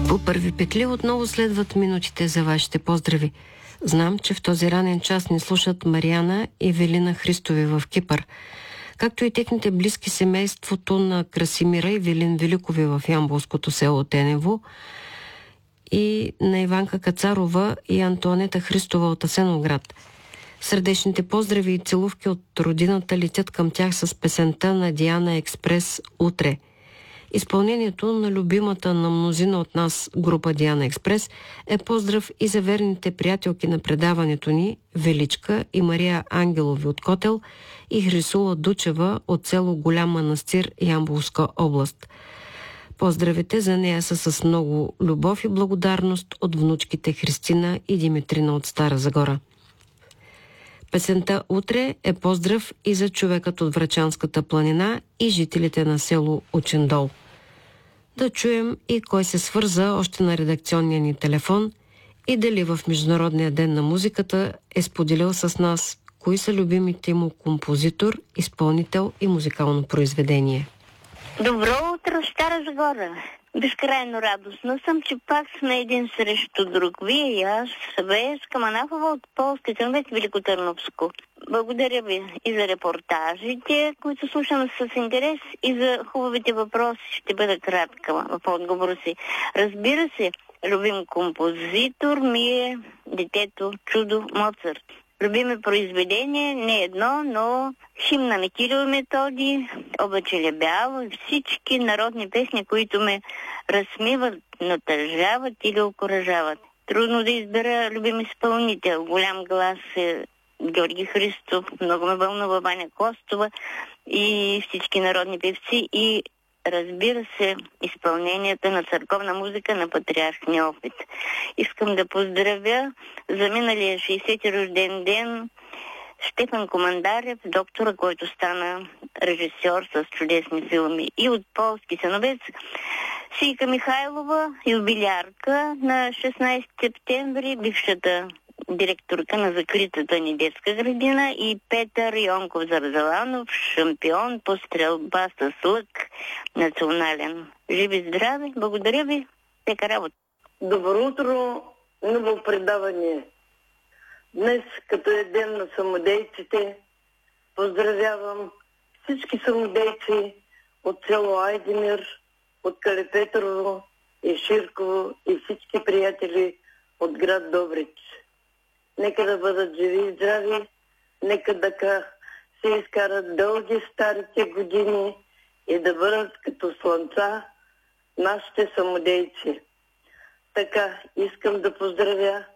По първи петли отново следват минутите за вашите поздрави. Знам, че в този ранен час ни слушат Мариана и Велина Христови в Кипър, както и техните близки семейството на Красимира и Велин Великови в ямболското село Тенево, и на Иванка Кацарова и Антоанета Христова от Асеновград. Сърдечните поздрави и целувки от родината летят към тях с песента на Диана Експрес «Утре». Изпълнението на любимата на мнозина от нас група Диана Експрес е поздрав и за верните приятелки на предаването ни Величка и Мария Ангелови от Котел и Хрисула Дучева от село Голям Манастир, Ямболска област. Поздравите за нея са с много любов и благодарност от внучките Христина и Димитрина от Стара Загора. Песента «Утре» е поздрав и за човекът от Врачанската планина и жителите на село Учендол. Да чуем и кой се свърза още на редакционния ни телефон и дали в Международния ден на музиката е споделил с нас кои са любимите му композитор, изпълнител и музикално произведение. Добро утро, Стара Загора! Безкрайно радостна съм, че пак сме един срещу друг. Вие и аз, Веска Манафова от Полски Тръмбет, Великотърновско. Благодаря ви и за репортажите, които слушам с интерес, и за хубавите въпроси. Ще бъда кратка в отговора си. Разбира се, любим композитор ми е детето чудо Моцарт. Любиме произведение, не едно, но химна на Кирил и Методи, Обаче бяло и всички народни песни, които ме разсмиват, натъжават или окуражават. Трудно да избера любим изпълнител. Голям глас е Георги Христов, много ме вълнува Ваня Костова и всички народни певци, и разбира се, изпълненията на църковна музика на Патриарх Неофит. Искам да поздравя за миналия 60-ти рожден ден Штефан Командарев, доктора, който стана режисьор с чудесни филми, и от Полски Сеновец Сийка Михайлова, юбилярка на 16 септември, бившата директорка на закритата ни детска градина, и Петър Йонков Зарзаланов, шампион по стрелба с лък, национален. Живи здрави, благодаря ви, тека работа. Добро утро, ново предаване. Днес, като е ден на самодейците, поздравявам всички самодейци от село Айдемир, от Калепетрово и Ширково и всички приятели от град Добрич. Нека да бъдат живи и здрави, нека да се изкарат дълги старите години и да бъдат като слънца нашите самодейци. Така, искам да поздравя